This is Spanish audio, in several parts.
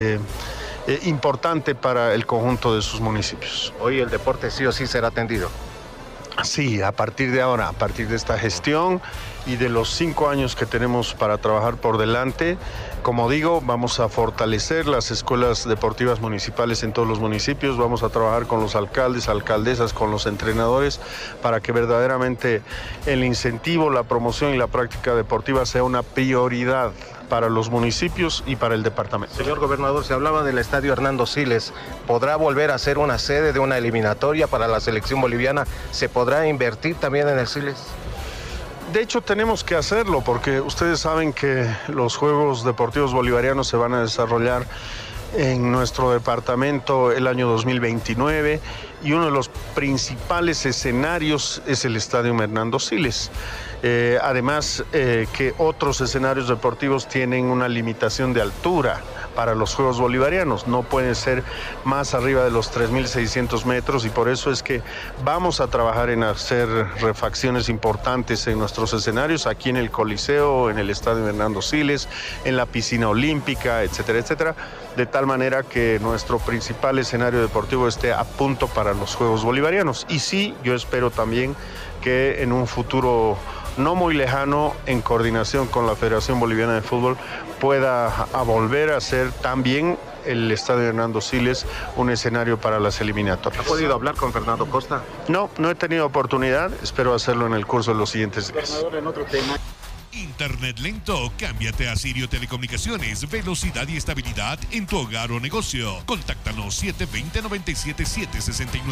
importante para el conjunto de sus municipios. Hoy el deporte sí o sí será atendido. Sí, a partir de ahora, a partir de esta gestión y de los 5 años que tenemos para trabajar por delante, como digo, vamos a fortalecer las escuelas deportivas municipales en todos los municipios, vamos a trabajar con los alcaldes, alcaldesas, con los entrenadores, para que verdaderamente el incentivo, la promoción y la práctica deportiva sea una prioridad para los municipios y para el departamento. Señor gobernador, se hablaba del estadio Hernando Siles. ¿Podrá volver a ser una sede de una eliminatoria para la selección boliviana? ¿Se podrá invertir también en el Siles? De hecho, tenemos que hacerlo porque ustedes saben que los Juegos Deportivos Bolivarianos se van a desarrollar en nuestro departamento el año 2029 y uno de los principales escenarios es el Estadio Hernando Siles. Además que otros escenarios deportivos tienen una limitación de altura para los Juegos Bolivarianos, no pueden ser más arriba de los 3.600 metros y por eso es que vamos a trabajar en hacer refacciones importantes en nuestros escenarios, aquí en el Coliseo, en el Estadio Hernando Siles, en la piscina olímpica, etcétera, etcétera, de tal manera que nuestro principal escenario deportivo esté a punto para los Juegos Bolivarianos. Y sí, yo espero también que en un futuro no muy lejano, en coordinación con la Federación Boliviana de Fútbol, pueda volver a ser también el Estadio Hernando Siles un escenario para las eliminatorias. ¿Ha podido hablar con Fernando Costa? No he tenido oportunidad, espero hacerlo en el curso de los siguientes días. Gobernador, en otro tema. Internet lento, cámbiate a Sirio Telecomunicaciones, velocidad y estabilidad en tu hogar o negocio. Contáctanos 720-97-769.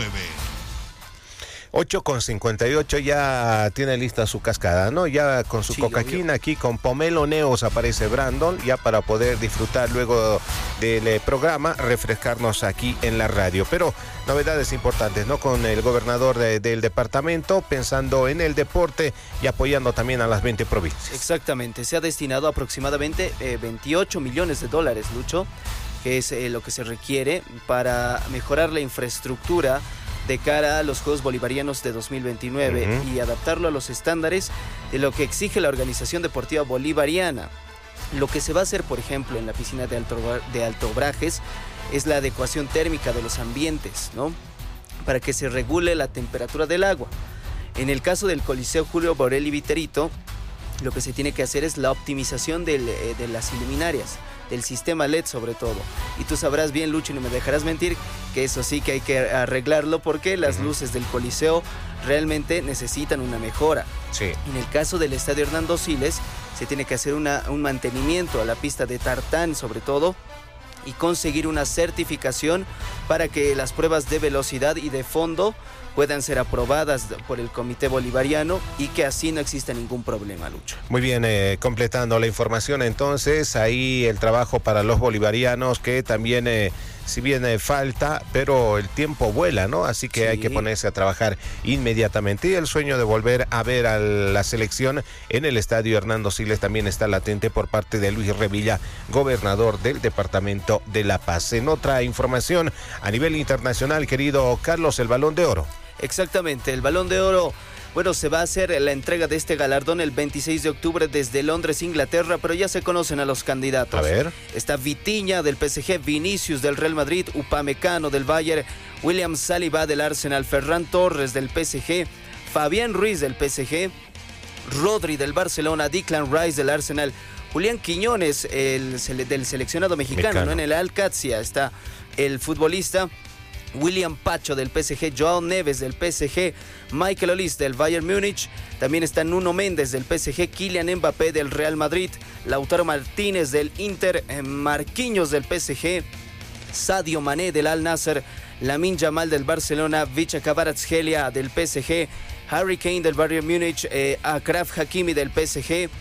8:58, ya tiene lista su cascada, ¿no? Ya con su cocaquina aquí con Pomelo Neos aparece Brandon, ya para poder disfrutar luego del programa, refrescarnos aquí en la radio. Pero novedades importantes, ¿no? Con el gobernador del departamento, pensando en el deporte y apoyando también a las 20 provincias. Exactamente, se ha destinado aproximadamente 28 millones de dólares, Lucho, que es lo que se requiere para mejorar la infraestructura de cara a los Juegos Bolivarianos de 2029 y adaptarlo a los estándares de lo que exige la Organización Deportiva Bolivariana. Lo que se va a hacer, por ejemplo, en la piscina de Alto Brajes es la adecuación térmica de los ambientes, ¿no? Para que se regule la temperatura del agua. En el caso del Coliseo Julio Borelli Viterito, lo que se tiene que hacer es la optimización de las iluminarias, del sistema LED sobre todo. Y tú sabrás bien, Lucho, y no me dejarás mentir, que eso sí que hay que arreglarlo porque las luces del Coliseo realmente necesitan una mejora. Sí. En el caso del Estadio Hernando Siles, se tiene que hacer un mantenimiento a la pista de tartán sobre todo y conseguir una certificación para que las pruebas de velocidad y de fondo puedan ser aprobadas por el Comité Bolivariano y que así no exista ningún problema, Lucho. Muy bien, completando la información entonces, ahí el trabajo para los bolivarianos que también, si bien falta, pero el tiempo vuela, ¿no? Así que sí, hay que ponerse a trabajar inmediatamente. Y el sueño de volver a ver a la selección en el Estadio Hernando Siles también está latente por parte de Luis Revilla, gobernador del Departamento de La Paz. En otra información, a nivel internacional, querido Carlos, el Balón de Oro. Exactamente, el Balón de Oro. Bueno, se va a hacer la entrega de este galardón el 26 de octubre desde Londres, Inglaterra, pero ya se conocen a los candidatos. A ver. Está Vitinha del PSG, Vinicius del Real Madrid, Upamecano del Bayern, William Saliba del Arsenal, Ferran Torres del PSG, Fabián Ruiz del PSG, Rodri del Barcelona, Declan Rice del Arsenal, Julián Quiñones del seleccionado mexicano. ¿No? En el Alcacia está el futbolista William Pacho del PSG, Joao Neves del PSG, Michael Olise del Bayern Múnich, también está Nuno Méndez del PSG, Kylian Mbappé del Real Madrid, Lautaro Martínez del Inter, Marquinhos del PSG, Sadio Mané del Al Nassr, Lamine Yamal del Barcelona, Vicha Kvaratskhelia del PSG, Harry Kane del Bayern Múnich, Achraf Hakimi del PSG,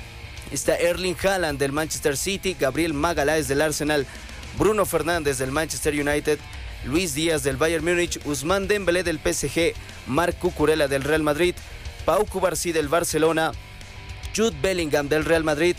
está Erling Haaland del Manchester City, Gabriel Magalhaes del Arsenal, Bruno Fernández del Manchester United, Luis Díaz del Bayern Múnich, Ousmane Dembélé del PSG, Marc Cucurella del Real Madrid, Pau Cubarsí del Barcelona, Jude Bellingham del Real Madrid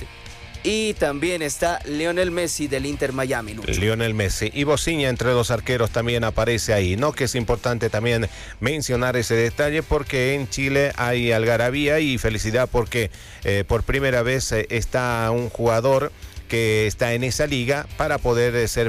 y también está Lionel Messi del Inter Miami. Lucho. Lionel Messi y Bociña entre los arqueros también aparece ahí, ¿no? Que es importante también mencionar ese detalle porque en Chile hay algarabía y felicidad porque por primera vez está un jugador que está en esa liga para poder ser